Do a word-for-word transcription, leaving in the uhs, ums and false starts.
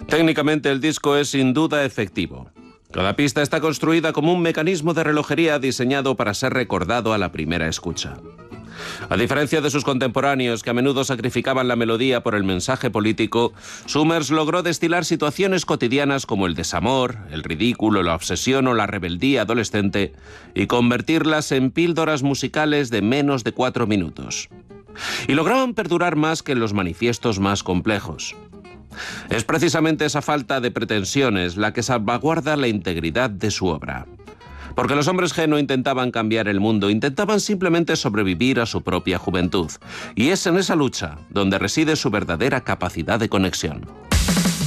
Técnicamente el disco es sin duda efectivo. Cada pista está construida como un mecanismo de relojería diseñado para ser recordado a la primera escucha. A diferencia de sus contemporáneos, que a menudo sacrificaban la melodía por el mensaje político, Summers logró destilar situaciones cotidianas como el desamor, el ridículo, la obsesión o la rebeldía adolescente y convertirlas en píldoras musicales de menos de cuatro minutos. Y lograban perdurar más que en los manifiestos más complejos. Es precisamente esa falta de pretensiones la que salvaguarda la integridad de su obra. Porque los hombres G no intentaban cambiar el mundo, intentaban simplemente sobrevivir a su propia juventud. Y es en esa lucha donde reside su verdadera capacidad de conexión.